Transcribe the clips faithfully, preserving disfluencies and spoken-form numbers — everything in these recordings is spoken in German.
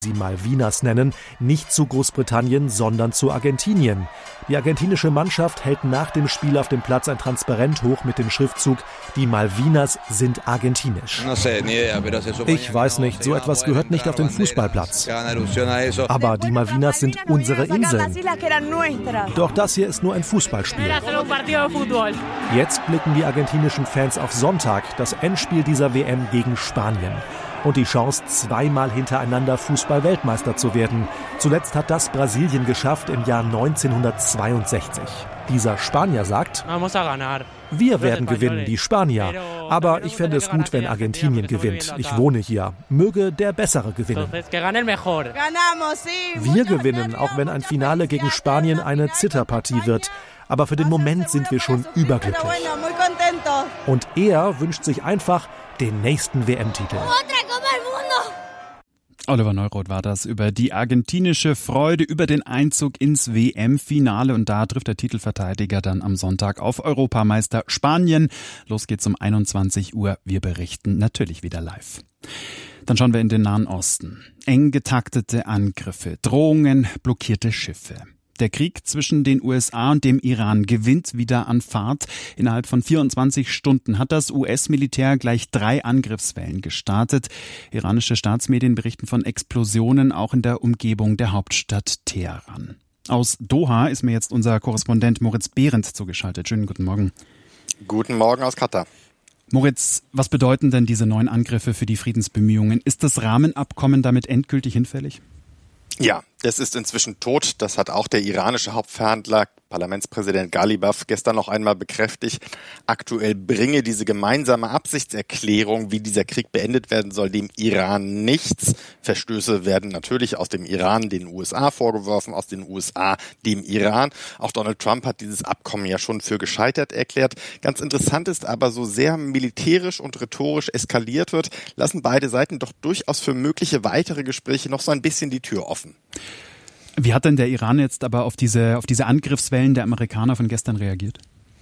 sie Malvinas nennen, nicht zu Großbritannien, sondern zu Argentinien. Die argentinische Mannschaft hält nach dem Spiel auf dem Platz ein Transparent hoch mit dem Schriftzug „Die Malvinas sind argentinisch". Ich weiß nicht, so etwas gehört nicht auf den Fußballplatz. Aber die Malvinas sind unsere Inseln. Doch das hier ist nur ein Fußballspiel. Jetzt blicken die argentinischen Fans auf Sonntag, das Endspiel dieser W M gegen Spanien. Und die Chance, zweimal hintereinander Fußball-Weltmeister zu werden. Zuletzt hat das Brasilien geschafft im Jahr neunzehnhundertzweiundsechzig. Dieser Spanier sagt: Wir werden gewinnen, die Spanier. Aber ich fände es gut, wenn Argentinien gewinnt. Ich wohne hier. Möge der Bessere gewinnen. Wir gewinnen, auch wenn ein Finale gegen Spanien eine Zitterpartie wird. Aber für den Moment sind wir schon überglücklich. Und er wünscht sich einfach den nächsten W M-Titel. Oliver Neuroth war das über die argentinische Freude über den Einzug ins W M-Finale. Und da trifft der Titelverteidiger dann am Sonntag auf Europameister Spanien. Los geht's um einundzwanzig Uhr. Wir berichten natürlich wieder live. Dann schauen wir in den Nahen Osten. Eng getaktete Angriffe, Drohungen, blockierte Schiffe. Der Krieg zwischen den U S A und dem Iran gewinnt wieder an Fahrt. Innerhalb von vierundzwanzig Stunden hat das U S-Militär gleich drei Angriffswellen gestartet. Iranische Staatsmedien berichten von Explosionen auch in der Umgebung der Hauptstadt Teheran. Aus Doha ist mir jetzt unser Korrespondent Moritz Behrendt zugeschaltet. Schönen guten Morgen. Guten Morgen aus Katar. Moritz, was bedeuten denn diese neuen Angriffe für die Friedensbemühungen? Ist das Rahmenabkommen damit endgültig hinfällig? Ja, es ist inzwischen tot. Das hat auch der iranische Hauptverhandler, Parlamentspräsident Ghalibaf, gestern noch einmal bekräftigt. Aktuell bringe diese gemeinsame Absichtserklärung, wie dieser Krieg beendet werden soll, dem Iran nichts. Verstöße werden natürlich aus dem Iran den U S A vorgeworfen, aus den U S A dem Iran. Auch Donald Trump hat dieses Abkommen ja schon für gescheitert erklärt. Ganz interessant ist aber, so sehr militärisch und rhetorisch eskaliert wird, lassen beide Seiten doch durchaus für mögliche weitere Gespräche noch so ein bisschen die Tür offen. Wie hat denn der Iran jetzt aber auf diese, auf diese Angriffswellen der Amerikaner von gestern reagiert?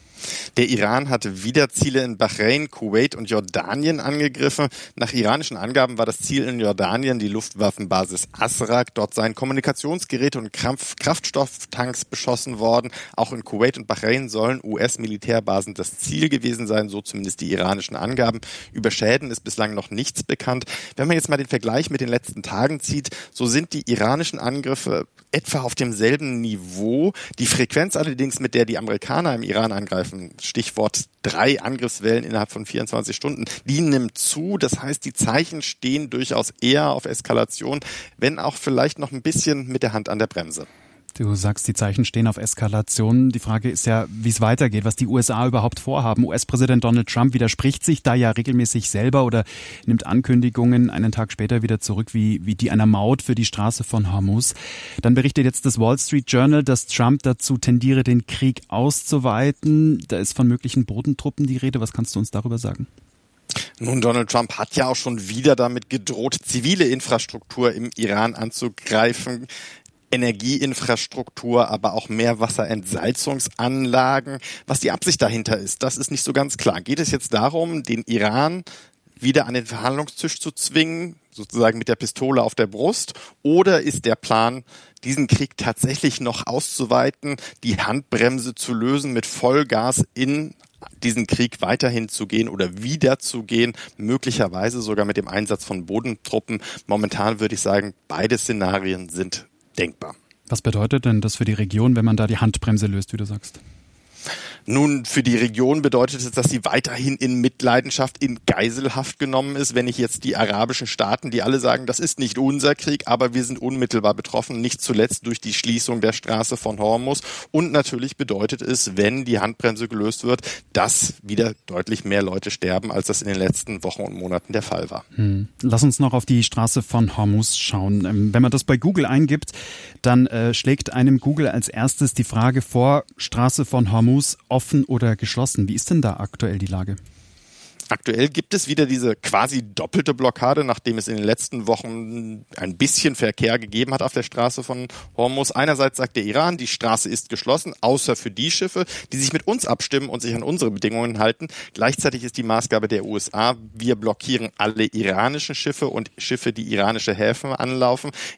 Der Iran hat wieder Ziele in Bahrain, Kuwait und Jordanien angegriffen. Nach iranischen Angaben war das Ziel in Jordanien die Luftwaffenbasis Asrak. Dort seien Kommunikationsgeräte und Kraftstofftanks beschossen worden. Auch in Kuwait und Bahrain sollen U S-Militärbasen das Ziel gewesen sein, so zumindest die iranischen Angaben. Über Schäden ist bislang noch nichts bekannt. Wenn man jetzt mal den Vergleich mit den letzten Tagen zieht, so sind die iranischen Angriffe etwa auf demselben Niveau. Die Frequenz allerdings, mit der die Amerikaner im Iran angreifen, Stichwort drei Angriffswellen innerhalb von vierundzwanzig Stunden, die nimmt zu. Das heißt, die Zeichen stehen durchaus eher auf Eskalation, wenn auch vielleicht noch ein bisschen mit der Hand an der Bremse. Du sagst, die Zeichen stehen auf Eskalation. Die Frage ist ja, wie es weitergeht, was die U S A überhaupt vorhaben. U S-Präsident Donald Trump widerspricht sich da ja regelmäßig selber oder nimmt Ankündigungen einen Tag später wieder zurück, wie, wie die einer Maut für die Straße von Hormuz. Dann berichtet jetzt das Wall Street Journal, dass Trump dazu tendiere, den Krieg auszuweiten. Da ist von möglichen Bodentruppen die Rede. Was kannst du uns darüber sagen? Nun, Donald Trump hat ja auch schon wieder damit gedroht, zivile Infrastruktur im Iran anzugreifen. Energieinfrastruktur, aber auch Meerwasserentsalzungsanlagen. Was die Absicht dahinter ist, das ist nicht so ganz klar. Geht es jetzt darum, den Iran wieder an den Verhandlungstisch zu zwingen, sozusagen mit der Pistole auf der Brust? Oder ist der Plan, diesen Krieg tatsächlich noch auszuweiten, die Handbremse zu lösen, mit Vollgas in diesen Krieg weiterhin zu gehen oder wieder zu gehen, möglicherweise sogar mit dem Einsatz von Bodentruppen? Momentan würde ich sagen, beide Szenarien sind denkbar. Was bedeutet denn das für die Region, wenn man da die Handbremse löst, wie du sagst? Nun, für die Region bedeutet es, dass sie weiterhin in Mitleidenschaft, in Geiselhaft genommen ist. Wenn ich jetzt die arabischen Staaten, die alle sagen, das ist nicht unser Krieg, aber wir sind unmittelbar betroffen, nicht zuletzt durch die Schließung der Straße von Hormuz. Und natürlich bedeutet es, wenn die Handbremse gelöst wird, dass wieder deutlich mehr Leute sterben, als das in den letzten Wochen und Monaten der Fall war. Hm. Lass uns noch auf die Straße von Hormuz schauen. Wenn man das bei Google eingibt, dann äh, schlägt einem Google als erstes die Frage vor, Straße von Hormuz offen oder geschlossen. Wie ist denn da aktuell die Lage? Aktuell gibt es wieder diese quasi doppelte Blockade, nachdem es in den letzten Wochen ein bisschen Verkehr gegeben hat auf der Straße von Hormuz. Einerseits sagt der Iran, die Straße ist geschlossen, außer für die Schiffe, die sich mit uns abstimmen und sich an unsere Bedingungen halten. Gleichzeitig ist die Maßgabe der U S A, wir blockieren alle iranischen Schiffe und Schiffe, die iranische Häfen anlaufen.